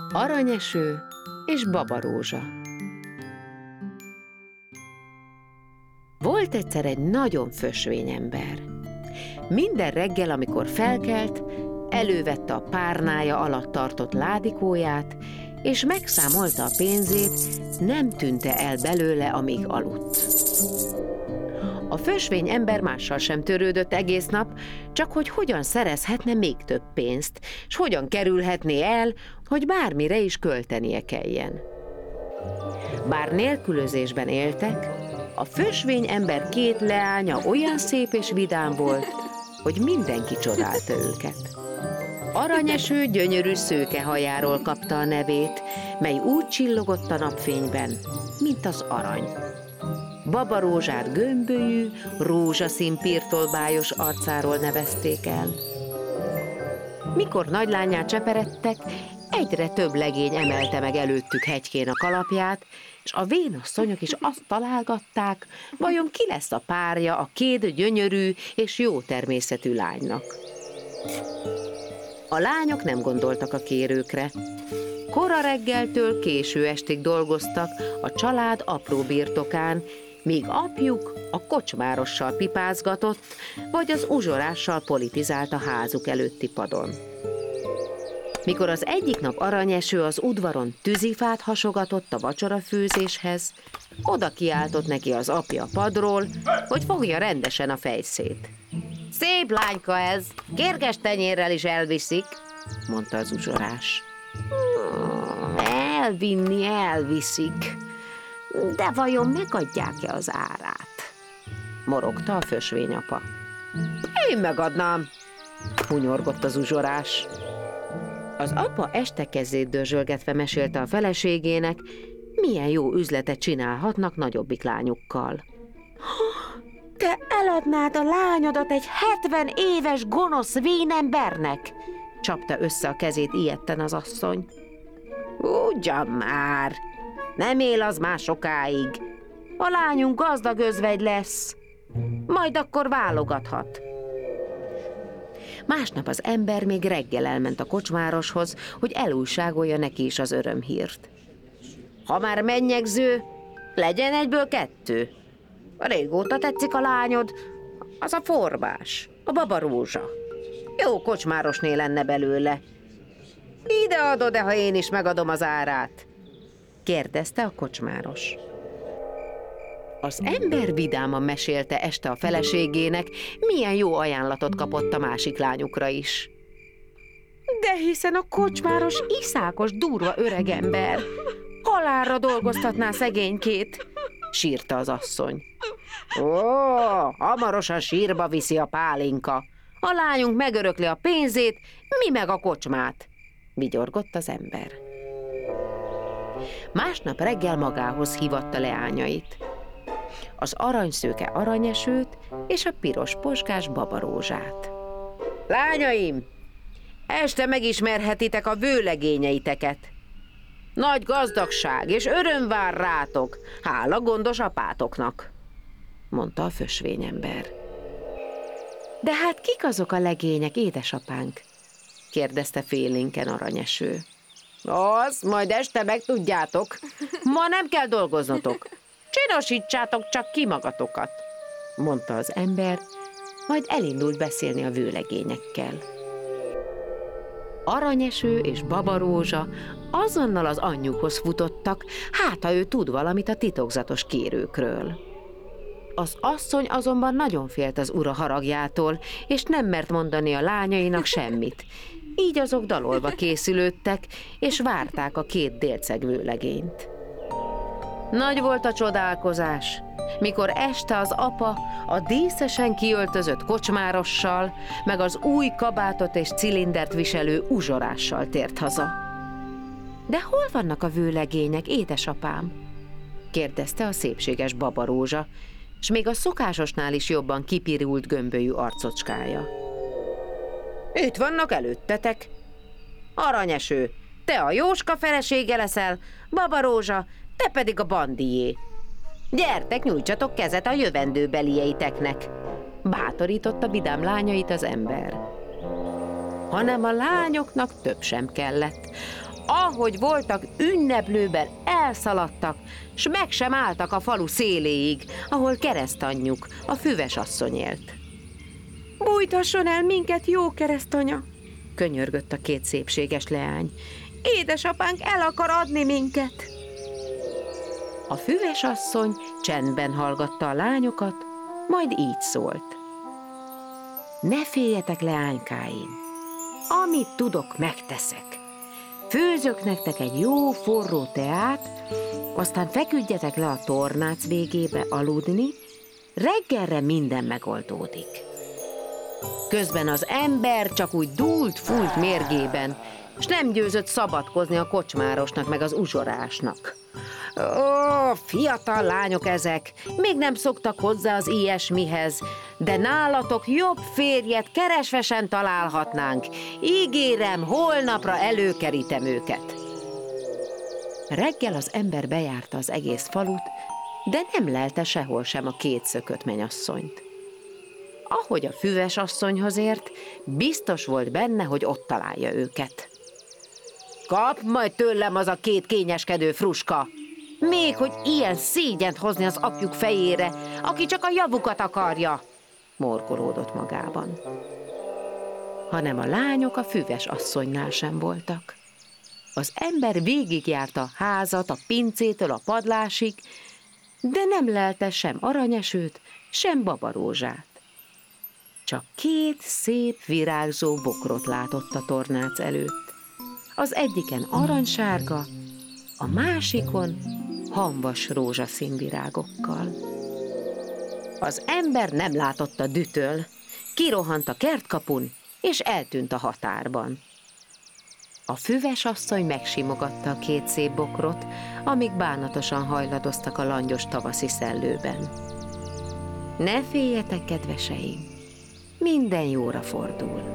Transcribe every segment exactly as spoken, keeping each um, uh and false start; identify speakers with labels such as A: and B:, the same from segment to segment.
A: Aranyeső és Babarózsa. Volt egyszer egy nagyon fösvény ember. Minden reggel, amikor felkelt, elővette a párnája alatt tartott ládikóját, és megszámolta a pénzét, nem tűnte el belőle, amíg aludt. A fösvény ember mással sem törődött egész nap, csak hogy hogyan szerezhetne még több pénzt, és hogyan kerülhetné el, hogy bármire is költenie kelljen. Bár nélkülözésben éltek, a fösvény ember két leánya olyan szép és vidám volt, hogy mindenki csodálta őket. Aranyeső gyönyörű szőke hajáról kapta a nevét, mely úgy csillogott a napfényben, mint az arany. Babarózsát gömbölyű, rózsaszín pirtolbájos arcáról nevezték el. Mikor nagylányát cseperedtek, egyre több legény emelte meg előttük hegykén a kalapját, és a vénasszonyok is azt találgatták, vajon ki lesz a párja a két gyönyörű és jó természetű lánynak. A lányok nem gondoltak a kérőkre. Kora reggeltől késő estig dolgoztak a család apró birtokán, míg apjuk a kocsmárossal pipázgatott, vagy az uzsorással politizált a házuk előtti padon. Mikor az egyik nap Aranyeső az udvaron tűzifát hasogatott a vacsorafőzéshez, oda kiáltott neki az apja padról, hogy fogja rendesen a fejszét. Szép lányka ez, kérges tenyérrel is elviszik, mondta az uzsorás. Elvinni elviszik, de vajon megadják-e az árát? Morogta a fösvényapa. Én megadnám, hunyorgott az uzsorás. Az apa este kezét dörzsölgetve mesélte a feleségének, milyen jó üzletet csinálhatnak nagyobbik lányukkal. Te eladnád a lányodat egy hetven éves gonosz vénembernek? Csapta össze a kezét ijedten az asszony. Ugyan már, nem él az már sokáig. A lányunk gazdag özvegy lesz, majd akkor válogathat. Másnap az ember még reggel elment a kocsmároshoz, hogy elújságolja neki is az örömhírt. Ha már mennyegző, legyen egyből kettő. Régóta tetszik a lányod, az a Forbás, a Babarózsa. Jó kocsmárosné lenne belőle. Ide adod-e, ha én is megadom az árát? Kérdezte a kocsmáros. Az ember vidáman mesélte este a feleségének, milyen jó ajánlatot kapott a másik lányukra is. De hiszen a kocsmáros iszákos, durva öregember. Halálra dolgoztatná szegénykét, sírta az asszony. Ó, hamarosan sírba viszi a pálinka. A lányunk megörökli a pénzét, mi meg a kocsmát, vigyorgott az ember. Másnap reggel magához hívatta leányait. Az aranyszőke Aranyesőt és a piros poskás Babarózsát. Lányaim, este megismerhetitek a vőlegényeiteket. Nagy gazdagság és öröm vár rátok, hála gondos apátoknak, mondta a fösvényember. De hát kik azok a legények, édesapánk? kérdezte félénken Aranyeső. Az, majd este megtudjátok. Ma nem kell dolgoznotok. Csinosítsátok csak ki magatokat, mondta az ember, majd elindult beszélni a vőlegényekkel. Aranyeső és Babarózsa azonnal az anyjukhoz futottak, hát ha ő tud valamit a titokzatos kérőkről. Az asszony azonban nagyon félt az ura haragjától, és nem mert mondani a lányainak semmit. Így azok dalolva készülődtek, és várták a két délceg vőlegényt. Nagy volt a csodálkozás, mikor este az apa a díszesen kiöltözött kocsmárossal, meg az új kabátot és cilindert viselő uzsorással tért haza. De hol vannak a vőlegények, édesapám? kérdezte a szépséges Babarózsa, s még a szokásosnál is jobban kipirult gömbölyű arcocskája. Itt vannak előttetek. Aranyeső, te a Jóska felesége leszel, Babarózsa, te pedig a bandié. Gyertek, nyújtsatok kezet a jövendőbelieiteknek, bátorította vidám lányait az ember. Hanem a lányoknak több sem kellett. ahogy voltak ünneplőben, elszaladtak, s meg sem álltak a falu széléig, ahol keresztanyjuk, a füves asszony élt. Bújtasson el minket, jó keresztanya, könyörgött a két szépséges leány. Édesapánk el akar adni minket. A füves asszony csendben hallgatta a lányokat, majd így szólt. Ne féljetek, leánykáim, amit tudok, megteszek. Főzök nektek egy jó forró teát, aztán feküdjetek le a tornác végébe aludni, reggelre minden megoldódik. Közben az ember csak úgy dúlt-fúlt mérgében, s nem győzött szabadkozni a kocsmárosnak meg az uzsorásnak. Ó, fiatal lányok ezek, még nem szoktak hozzá az ilyesmihez, de nálatok jobb férjet keresve sem találhatnánk. Ígérem, holnapra előkerítem őket. Reggel az ember bejárta az egész falut, de nem lelte sehol sem a két szökött menyasszonyt. Ahogy a füves asszonyhoz ért, biztos volt benne, hogy ott találja őket. Kap majd tőlem az a két kényeskedő fruska! Még hogy ilyen szégyent hozni az apjuk fejére, aki csak a javukat akarja, morgolódott magában. Hanem a lányok a füves asszonynál sem voltak. Az ember végigjárta a házat, a pincétől a padlásig, de nem lelte sem aranyesőt, sem babarózsát. Csak két szép virágzó bokrot látott a tornác előtt. Az egyiken aranysárga, a másikon hamvas rózsaszín virágokkal. Az ember nem látott a dühtől, kirohant a kertkapun, és eltűnt a határban. A füves asszony megsimogatta a két szép bokrot, amíg bánatosan hajladoztak a langyos tavaszi szellőben. Ne féljetek, kedveseim, minden jóra fordul.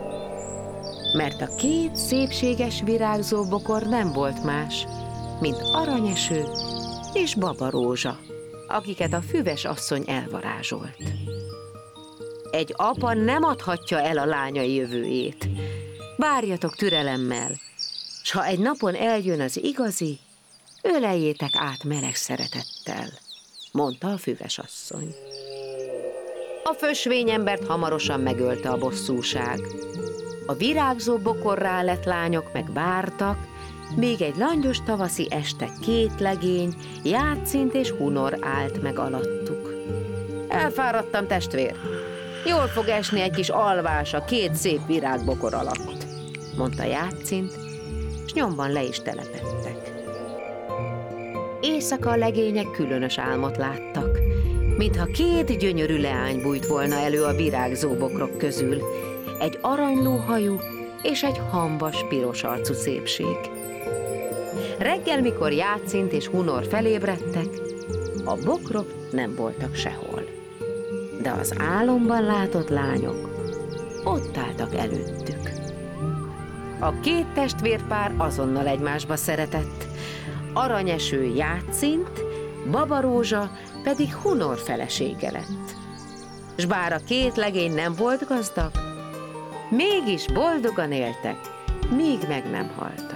A: Mert a két szépséges virágzó bokor nem volt más, mint aranyeső és babarózsa, akiket a füves asszony elvarázsolt. Egy apa nem adhatja el a lányai jövőjét. Várjatok türelemmel, s ha egy napon eljön az igazi, öleljétek át meleg szeretettel, mondta a füves asszony. A fösvényembert hamarosan megölte a bosszúság. A virágzó bokorrá lett lányok meg vártak, még egy langyos tavaszi este két legény, Játszint és Hunor állt meg alattuk. Elfáradtam, testvér, jól fog esni egy kis alvás a két szép virágbokor alatt, mondta Játszint, s nyomban le is telepedtek. Éjszaka a legények különös álmot láttak, mintha két gyönyörű leány bújt volna elő a virágzó bokrok közül, egy aranylóhajú és egy hamvas piros arcú szépség. Reggel, mikor Játszint és Hunor felébredtek, a bokrok nem voltak sehol. De az álomban látott lányok ott álltak előttük. A két testvérpár azonnal egymásba szeretett, aranyeső Játszint, babarózsa pedig Hunor felesége lett. S bár a két legény nem volt gazdag, mégis boldogan éltek, míg meg nem haltak.